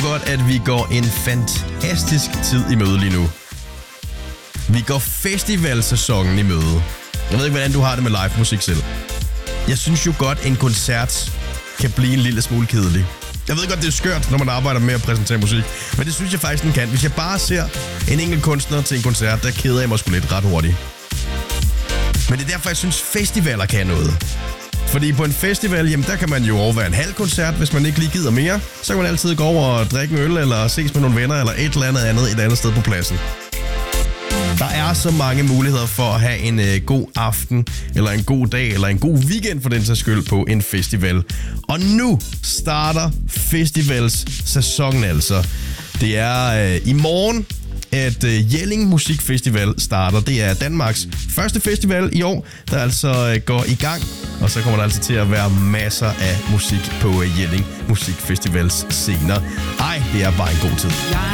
godt, at vi går en fantastisk tid i møde lige nu. Vi går festivalsæsonen i møde. Jeg ved ikke, hvordan du har det med live musik selv. Jeg synes jo godt, en koncert kan blive en lille smule kedelig. Jeg ved godt, det er skørt, når man arbejder med at præsentere musik. Men det synes jeg faktisk, den kan. Hvis jeg bare ser en enkelt kunstner til en koncert, der keder jeg mig sgu lidt ret hurtigt. Men det er derfor, jeg synes, festivaler kan noget. Fordi på en festival, jamen der kan man jo overvære en halv koncert, hvis man ikke lige gider mere. Så kan man altid gå over og drikke en øl, eller ses med nogle venner, eller et eller andet et andet sted på pladsen. Der er så mange muligheder for at have en god aften, eller en god dag, eller en god weekend for den sags skyld på en festival. Og nu starter festivalssæsonen altså. Det er i morgen, at Jelling Musikfestival starter. Det er Danmarks første festival i år, der altså går i gang. Og så kommer der altså til at være masser af musik på Jelling Musikfestivals scener. Ej, det er bare en god tid.